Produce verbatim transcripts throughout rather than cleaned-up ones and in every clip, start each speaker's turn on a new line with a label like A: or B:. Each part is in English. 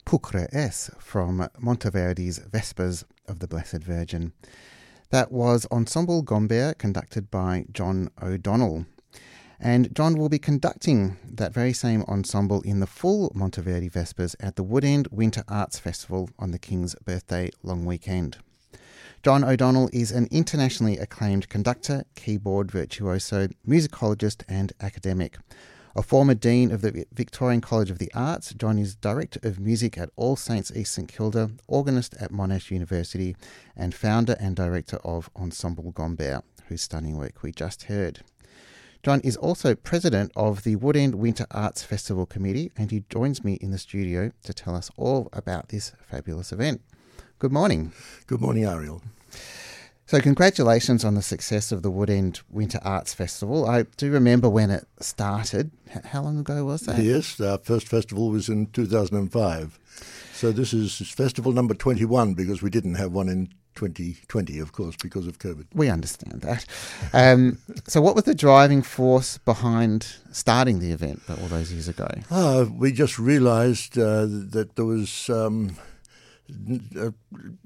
A: Pulchre Es from Monteverdi's Vespers of the Blessed Virgin. That was Ensemble Gombert, conducted by John O'Donnell. And John will be conducting that very same ensemble in the full Monteverdi Vespers at the Woodend Winter Arts Festival on the King's Birthday long weekend. John O'Donnell is an internationally acclaimed conductor, keyboard virtuoso, musicologist and academic. A former Dean of the Victorian College of the Arts, John is Director of Music at All Saints East St Kilda, organist at Monash University, and founder and director of Ensemble Gombert, whose stunning work we just heard. John is also president of the Woodend Winter Arts Festival Committee, and he joins me in the studio to tell us all about this fabulous event. Good morning.
B: Good morning, Ariel.
A: So congratulations on the success of the Woodend Winter Arts Festival. I do remember when it started. H- how long ago was that?
B: Yes, our first festival was in two thousand five. So this is festival number twenty-one, because we didn't have one in twenty twenty, of course, because of COVID.
A: We understand that. Um, so what was the driving force behind starting the event all those years ago?
B: Uh, we just realised uh, that there was um, a,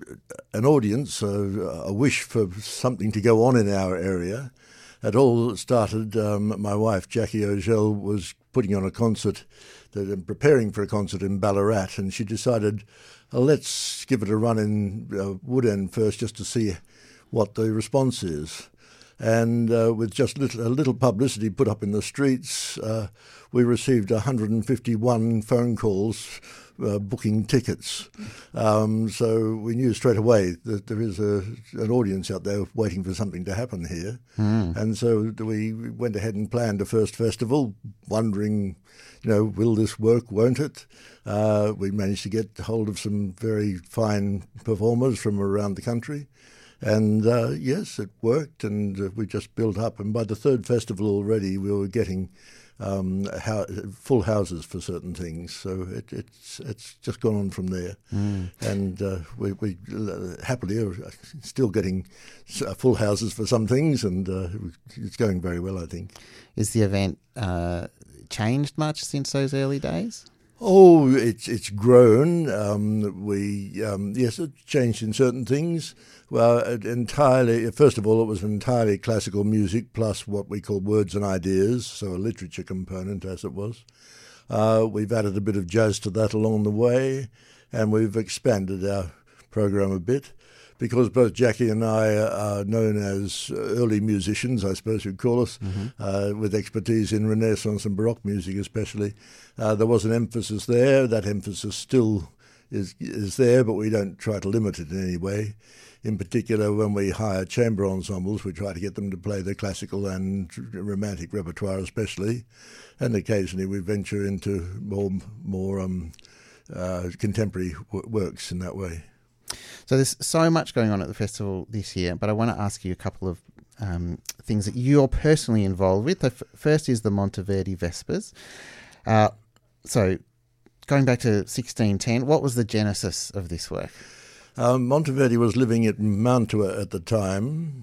B: an audience, a, a wish for something to go on in our area. It all started, um, my wife, Jackie O'Gell, was putting on a concert, that, and preparing for a concert in Ballarat, and she decided, oh, let's give it a run in uh, Woodend first just to see what the response is. And uh, with just little, a little publicity put up in the streets, uh, we received one hundred fifty-one phone calls uh, booking tickets. Um, so we knew straight away that there is a, an audience out there waiting for something to happen here. Mm. And so we went ahead and planned a first festival, wondering, you know, will this work, won't it? Uh, we managed to get hold of some very fine performers from around the country. And uh, yes, it worked, and uh, we just built up. And by the third festival already, we were getting um, ho- full houses for certain things. So it, it's it's just gone on from there. Mm. And uh, we, we uh, happily are still getting full houses for some things, and uh, it's going very well, I think.
A: Is the event uh, changed much since those early days?
B: Oh, it's it's grown. Um, we um, yes, it changed in certain things. Well, it entirely. First of all, it was entirely classical music plus what we call words and ideas, so a literature component, as it was. Uh, we've added a bit of jazz to that along the way, and we've expanded our program a bit. Because both Jackie and I are known as early musicians, I suppose you'd call us, mm-hmm. uh, with expertise in Renaissance and Baroque music especially. Uh, there was an emphasis there. That emphasis still is is there, but we don't try to limit it in any way. In particular, when we hire chamber ensembles, we try to get them to play the classical and romantic repertoire especially. And occasionally we venture into more, more um, uh, contemporary w- works in that way.
A: So there's so much going on at the festival this year, but I want to ask you a couple of um, things that you're personally involved with. The f- first is the Monteverdi Vespers. Uh, so going back to sixteen ten, what was the genesis of this work?
B: Um, Monteverdi was living at Mantua at the time.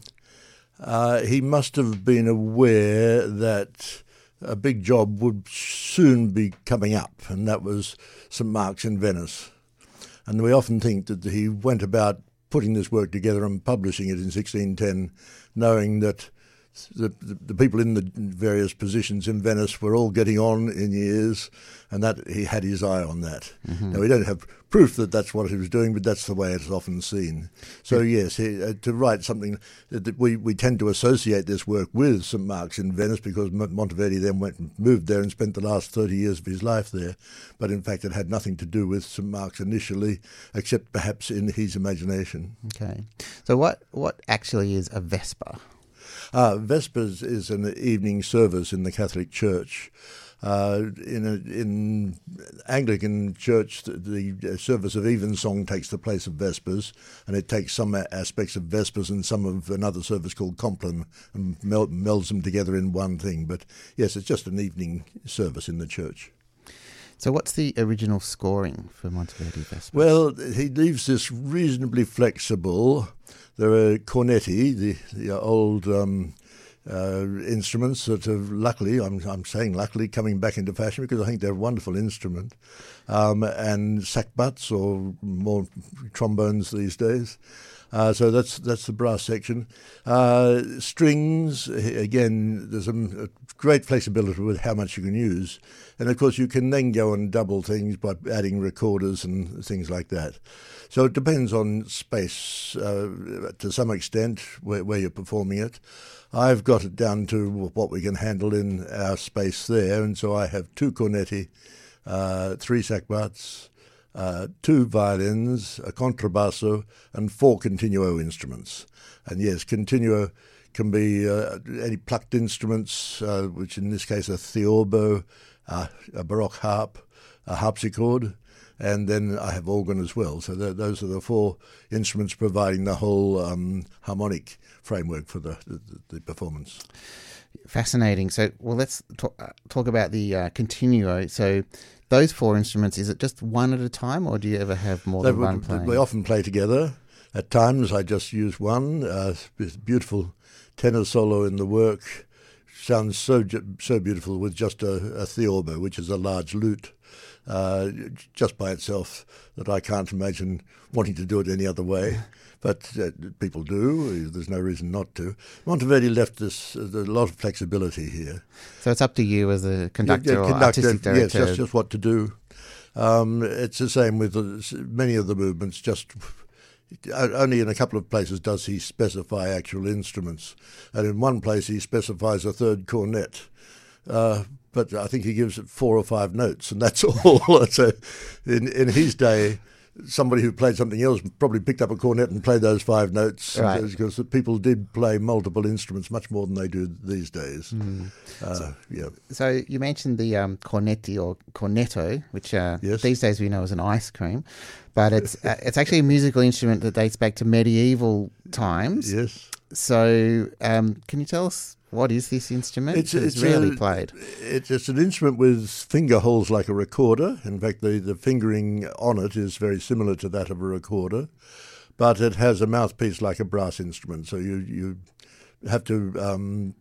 B: Uh, he must have been aware that a big job would soon be coming up, and that was Saint Mark's in Venice. And we often think that he went about putting this work together and publishing it in sixteen ten, knowing that the, the, the people in the various positions in Venice were all getting on in years, and that he had his eye on that. Mm-hmm. Now, we don't have proof that that's what he was doing, but that's the way it's often seen. So, yes, he, uh, to write something that we, we tend to associate this work with Saint Mark's in Venice, because Monteverdi then went and moved there and spent the last thirty years of his life there. But in fact, it had nothing to do with Saint Mark's initially, except perhaps in his imagination.
A: Okay. So what, what actually is a Vesper?
B: Uh, Vespers is an evening service in the Catholic Church. Uh, in, a, in Anglican Church, the, the service of Evensong takes the place of Vespers, and it takes some aspects of Vespers and some of another service called Compline and mel- melds them together in one thing. But yes, it's just an evening service in the church.
A: So what's the original scoring for Monteverdi Vespers?
B: Well, he leaves this reasonably flexible. There are cornetti, the, the old um, uh, instruments that have luckily, I'm, I'm saying luckily, coming back into fashion because I think they're a wonderful instrument, um, and sackbuts or more trombones these days. Uh, so that's that's the brass section. Uh, strings, again, there's a, a great flexibility with how much you can use. And, of course, you can then go and double things by adding recorders and things like that. So it depends on space uh, to some extent where, where you're performing it. I've got it down to what we can handle in our space there, and so I have two cornetti, uh, three sackbuts, Uh, two violins, a contrabasso, and four continuo instruments. And yes, continuo can be uh, any plucked instruments, uh, which in this case are theorbo, uh, a baroque harp, a harpsichord, and then I have organ as well. So th- those are the four instruments providing the whole um, harmonic framework for the, the, the performance.
A: Fascinating. So, well, let's talk, uh, talk about the uh, continuo. So those four instruments, is it just one at a time, or do you ever have more
B: they,
A: than one playing?
B: We often play together. At times I just use one. Uh, this beautiful tenor solo in the work sounds so so beautiful with just a, a theorbo, which is a large lute, uh, just by itself, that I can't imagine wanting to do it any other way. But uh, people do. There's no reason not to. Monteverdi left us uh, a lot of flexibility here.
A: So it's up to you as a conductor
B: yeah, yeah,
A: or
B: conductor,
A: artistic director.
B: Yes, that's just what to do. Um, it's the same with the, many of the movements. Just only in a couple of places does he specify actual instruments, and in one place he specifies a third cornet. Uh, but I think he gives it four or five notes, and that's all. So, in in his day, somebody who played something else probably picked up a cornet and played those five notes,
A: right,
B: because people did play multiple instruments much more than they do these days. Mm. Uh,
A: so,
B: yeah.
A: So you mentioned the um, cornetti or cornetto, which uh,
B: yes.
A: these days we know as an ice cream, but it's uh, it's actually a musical instrument that dates back to medieval times.
B: Yes.
A: So um, can you tell us, what is this instrument?
B: It's,
A: it's,
B: it's
A: rarely
B: a,
A: played.
B: It's, it's an instrument with finger holes like a recorder. In fact, the, the fingering on it is very similar to that of a recorder, but it has a mouthpiece like a brass instrument. So you, you have to um,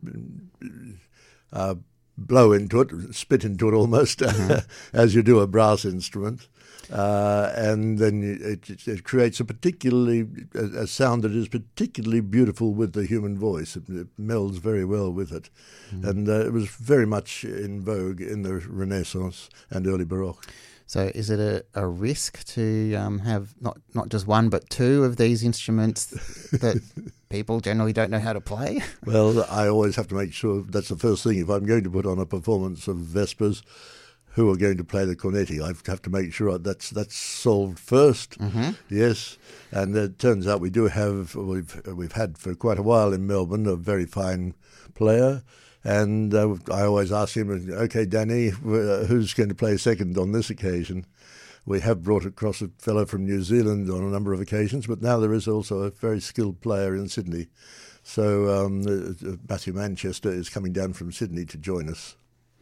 B: uh, blow into it, spit into it almost, mm-hmm. as you do a brass instrument. Uh, and then it, it, it creates a particularly a, a sound that is particularly beautiful with the human voice. It, it melds very well with it, mm. and uh, it was very much in vogue in the Renaissance and early Baroque.
A: So, is it a, a risk to um, have not not just one but two of these instruments that people generally don't know how to play?
B: Well, I always have to make sure that's the first thing. If I'm going to put on a performance of Vespers, who are going to play the cornetti, I have to make sure that's that's solved first. Mm-hmm. Yes, and it turns out we do have we've we've had for quite a while in Melbourne a very fine player, and uh, I always ask him, "Okay, Danny, who's going to play second on this occasion?" We have brought across a fellow from New Zealand on a number of occasions, but now there is also a very skilled player in Sydney. So um, Matthew Manchester is coming down from Sydney to join us.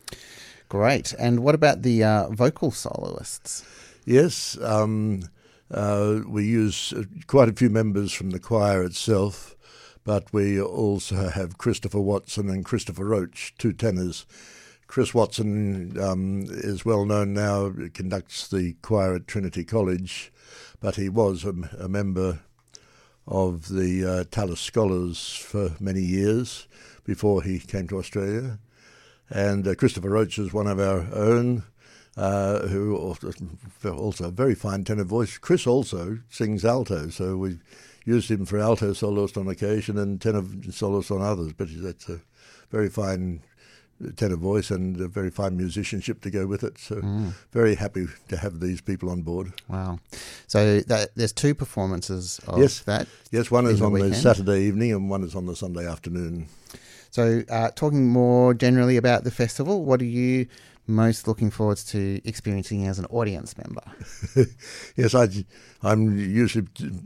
A: Great. And what about the uh, vocal soloists?
B: Yes, um, uh, we use quite a few members from the choir itself, but we also have Christopher Watson and Christopher Roach, two tenors. Chris Watson um, is well known now, conducts the choir at Trinity College, but he was a, a member of the uh, Tallis Scholars for many years before he came to Australia. And uh, Christopher Roach is one of our own, uh, who also, also a very fine tenor voice. Chris also sings alto, so we used him for alto soloist on occasion and tenor soloist on others. But that's a very fine tenor voice and a very fine musicianship to go with it. So mm. very happy to have these people on board.
A: Wow. So that, there's two performances of
B: yes.
A: that?
B: Yes, one is
A: the
B: on
A: weekend.
B: the Saturday evening and one is on the Sunday afternoon.
A: So uh, talking more generally about the festival, what are you most looking forward to experiencing as an audience member?
B: Yes, I, I'm usually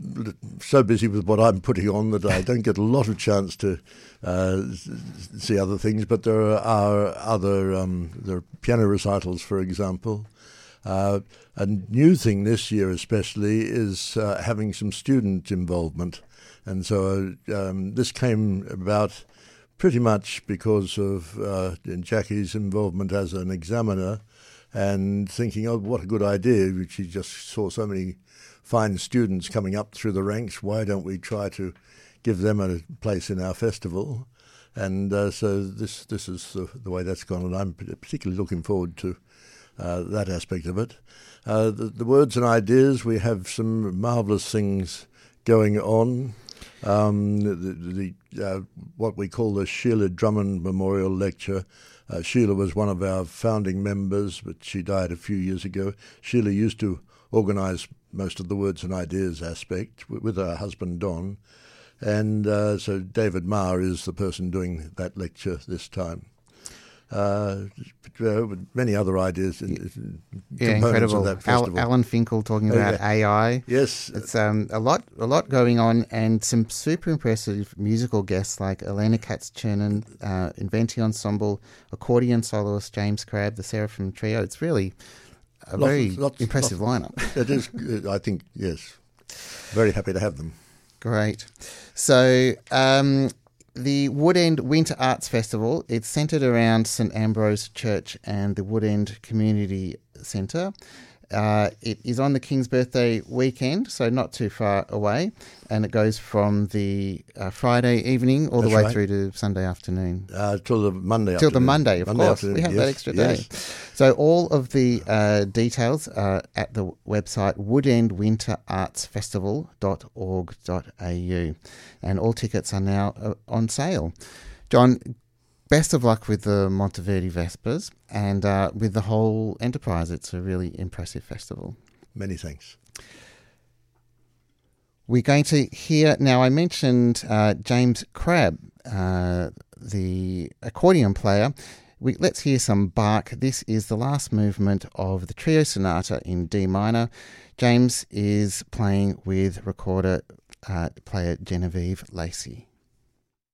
B: so busy with what I'm putting on that I don't get a lot of chance to uh, see other things, but there are other, um, there are piano recitals, for example. Uh, a new thing this year especially is uh, having some student involvement. And so um, this came about pretty much because of uh, Jackie's involvement as an examiner and thinking, oh, what a good idea. She just saw so many fine students coming up through the ranks. Why don't we try to give them a place in our festival? And uh, so this this is the, the way that's gone, and I'm particularly looking forward to uh, that aspect of it. Uh, the, the words and ideas, we have some marvellous things going on. Um, the, the uh, what we call the Sheila Drummond Memorial Lecture. Uh, Sheila was one of our founding members, but she died a few years ago. Sheila used to organise most of the words and ideas aspect with, with her husband Don. And uh, so David Marr is the person doing that lecture this time. Uh, many other ideas and
A: yeah, incredible.
B: Of that festival.
A: Al- Alan Finkel talking about
B: oh, yeah.
A: A I.
B: Yes,
A: it's um, a lot, a lot going on, and some super impressive musical guests like Elena Katz-Chernin, uh, Inventi Ensemble, accordion soloist James Crabb, the Seraphim Trio. It's really a lots, very lots, impressive
B: lots,
A: lineup.
B: It is, I think, yes. Very happy to have them.
A: Great. So um, the Woodend Winter Arts Festival, it's centred around St Ambrose Church and the Woodend Community Centre. Uh, it is on the King's Birthday weekend, so not too far away, and it goes from the uh, Friday evening all
B: That's
A: the way
B: right.
A: through to Sunday afternoon.
B: Uh, till the Monday
A: Till
B: afternoon.
A: the Monday, of
B: Monday
A: course.
B: Afternoon.
A: We have
B: yes,
A: that extra day.
B: yes.
A: So all of the uh, details are at the website woodend winter arts festival dot org dot a u, and all tickets are now uh, on sale. John, best of luck with the Monteverdi Vespers and uh, with the whole enterprise. It's a really impressive festival.
B: Many thanks.
A: We're going to hear now, I mentioned uh, James Crabb, uh, the accordion player. We, let's hear some Bach. This is the last movement of the Trio Sonata in D minor. James is playing with recorder uh, player Genevieve Lacey.